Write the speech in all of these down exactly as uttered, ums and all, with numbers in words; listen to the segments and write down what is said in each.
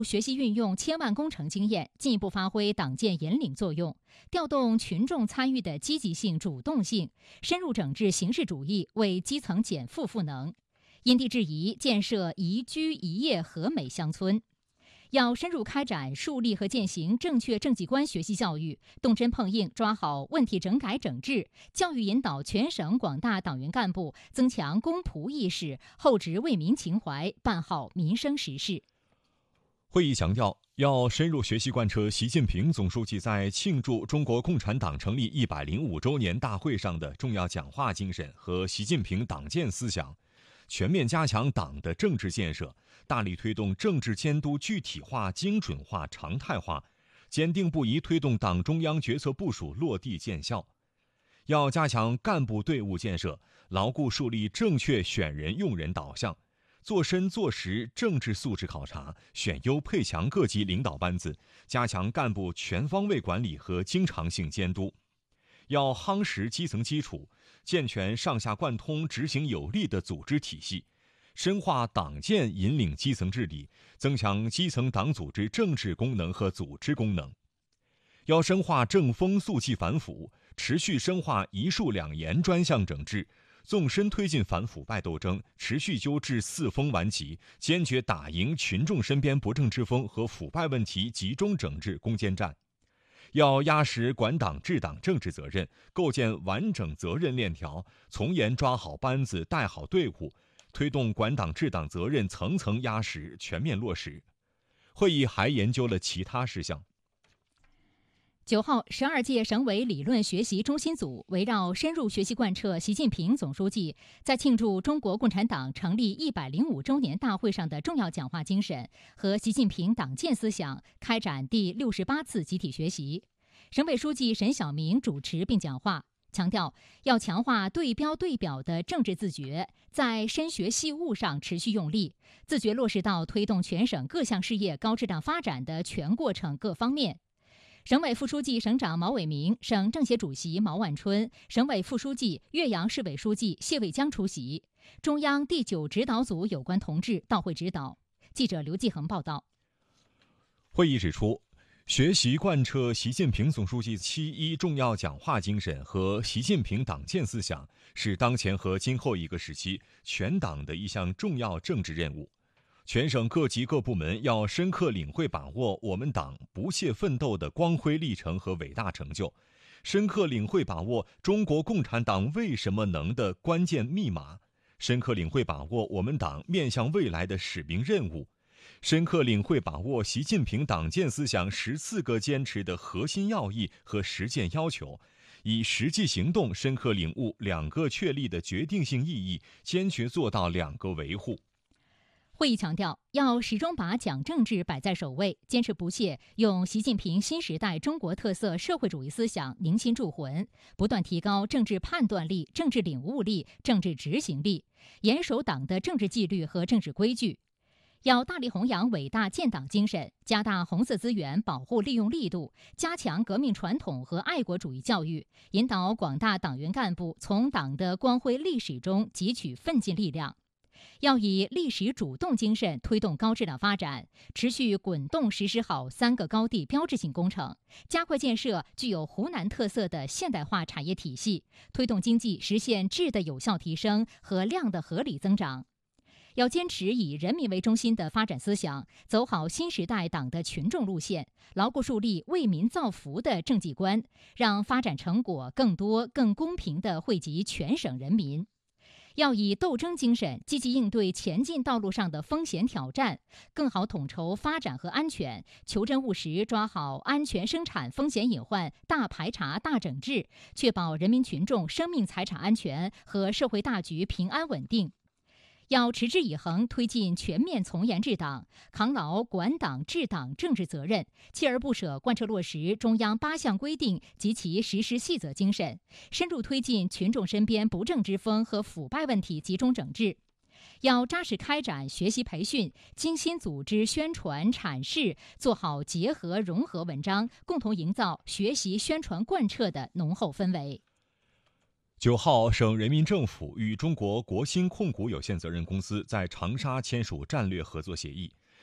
学习运用千万工程经验，进一步发挥党建引领作用，调动群众参与的积极性、主动性，深入整治形式主义，为基层减负赋能。因地制宜建设宜居宜业和美乡村。要深入开展树立和践行正确政绩观学习教育，动真碰硬抓好问题整改整治，教育引导全省广大党员干部增强公仆意识，厚植为民情怀，办好民生实事。 会议强调，要深入学习贯彻习近平总书记在庆祝中国共产党成立一百零五周年大会上的重要讲话精神和习近平党建思想，全面加强党的政治建设，大力推动政治监督具体化、精准化、常态化，坚定不移推动党中央决策部署落地见效。要加强干部队伍建设，牢固树立正确选人用人导向，做深做实政治素质考察，选优配强各级领导班子，加强干部全方位管理和经常性监督。要夯实基层基础，健全上下贯通、执行有力的组织体系，深化党建引领基层治理，增强基层党组织政治功能和组织功能。要深化正风肃纪反腐，持续深化一树两严专项整治，纵深推进反腐败斗争，持续纠治四风顽疾，坚决打赢群众身边不正之风和腐败问题集中整治攻坚战。要压实管党治党政治责任，构建完整责任链条，从严抓好班子、带好队伍，推动管党治党责任层层压实、全面落实。会议还研究了其他事项。 九号，十二届省委理论学习中心组围绕深入学习贯彻习近平总书记在庆祝中国共产党成立一百零五周年大会上的重要讲话精神和习近平党建思想，开展第六十八次集体学习。省委书记沈晓明主持并讲话，强调要强化对标对表的政治自觉，在深学细悟上持续用力，自觉落实到推动全省各项事业高质量发展的全过程各方面。省委副书记、省长毛伟明、省政协主席毛万春、省委副书记、岳阳市委书记谢卫江出席。中央第九指导组有关同志到会指导。记者刘继恒报道。 会议指出，学习贯彻习近平总书记七一重要讲话精神和习近平党建思想，是当前和今后一个时期全党的一项重要政治任务。全省各级各部门要深刻领会把握我们党不懈奋斗的光辉历程和伟大成就，深刻领会把握中国共产党为什么能的关键密码，深刻领会把握我们党面向未来的使命任务，深刻领会把握习近平党建思想十四个坚持的核心要义和实践要求，以实际行动深刻领悟两个确立的决定性意义，坚决做到两个维护。 会议强调，要始终把讲政治摆在首位，坚持不懈用习近平新时代中国特色社会主义思想凝心铸魂，不断提高政治判断力、政治领悟力、政治执行力，严守党的政治纪律和政治规矩。要大力弘扬伟大建党精神，加大红色资源保护利用力度，加强革命传统和爱国主义教育，引导广大党员干部从党的光辉历史中汲取奋进力量。要以历史主动精神推动高质量发展，持续滚动实施好三个高地标志性工程，加快建设具有湖南特色的现代化产业体系，推动经济实现质的有效提升和量的合理增长。要坚持以人民为中心的发展思想，走好新时代党的群众路线，牢固树立为民造福的政绩观，让发展成果更多、更公平地惠及全省人民。要以斗争精神积极应对前进道路上的风险挑战，更好统筹发展和安全，求真务实抓好安全生产风险隐患大排查大整治，确保人民群众生命财产安全和社会大局平安稳定。要持之以恒推进全面从严治党，扛牢管党治党政治责任，锲而不舍贯彻落实中央八项规定及其实施细则精神，深入推进群众身边不正之风和腐败问题集中整治。要扎实开展学习培训，精心组织宣传阐释，做好结合融合文章，共同营造学习宣传贯彻的浓厚氛围。 九号，省人民政府与中国国兴控股有限责任公司在长沙签署战略合作协议，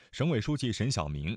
省委书记沈晓明